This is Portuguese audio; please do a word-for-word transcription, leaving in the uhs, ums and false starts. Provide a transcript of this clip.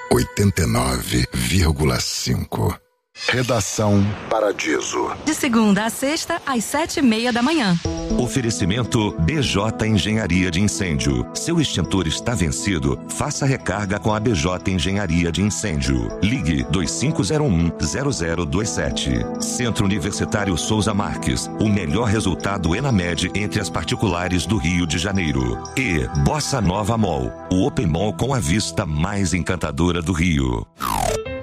oitenta e nove vírgula cinco. Redação Paradiso. De segunda a sexta, às sete e meia da manhã. Oferecimento B J Engenharia de Incêndio. Seu extintor está vencido? Faça recarga com a B J Engenharia de Incêndio. Ligue dois cinco zero um, zero zero dois sete. Centro Universitário Souza Marques. O melhor resultado ENAMED entre as particulares do Rio de Janeiro. E Bossa Nova Mall. O Open Mall com a vista mais encantadora do Rio.